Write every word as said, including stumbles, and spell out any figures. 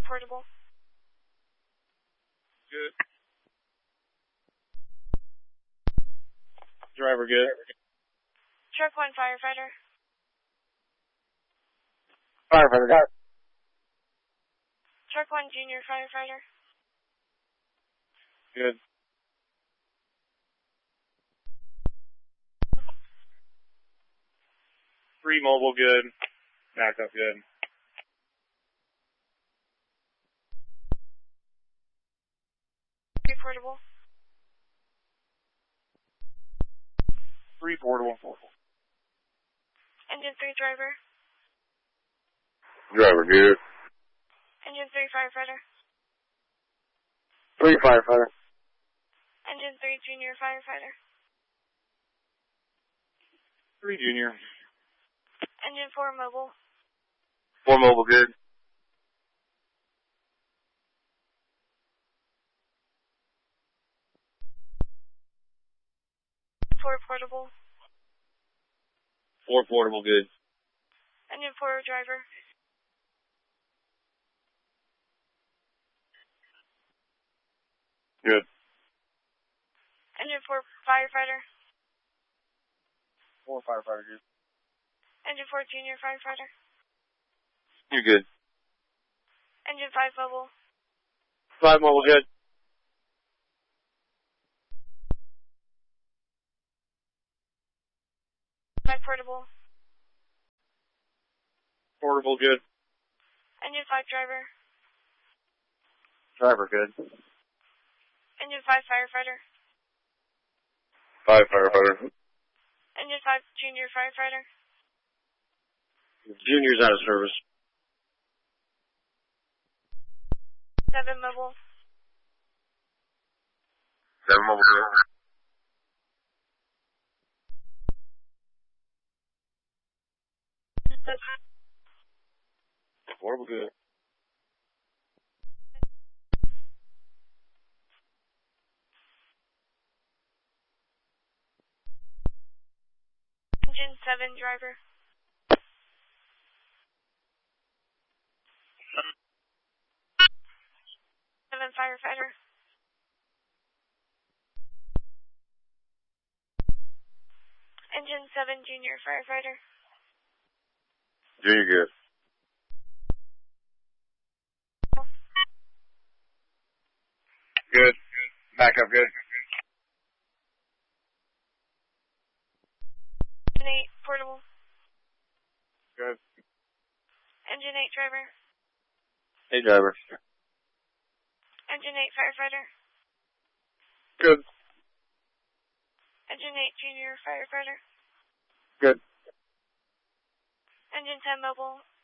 portable. Good. Driver good. Truck one firefighter. Firefighter got. Truck one junior firefighter. Good. Three mobile good. Backup good. Three portable. Three portable. Engine three driver. Driver good. Engine three firefighter. Three firefighter. Engine three junior firefighter. Three junior. Engine four mobile. Four mobile good. Four portable. Four portable good. Engine four driver. Good. Engine four firefighter. Four firefighter good. Engine four junior firefighter. You're good. Engine five mobile. Five mobile good. Five portable. Portable good. Engine five driver. Driver good. Engine five firefighter. Five firefighter. Engine five junior firefighter. Junior's out of service. Seven mobile. Seven mobile good. Portable good. Engine seven driver. Seven firefighter. Engine seven junior firefighter. Junior good. Good. Backup good. Engine eight portable. Good. Engine eight driver. Hey driver. Engine eight firefighter. Good. Engine eight junior firefighter. Good. Engine ten mobile.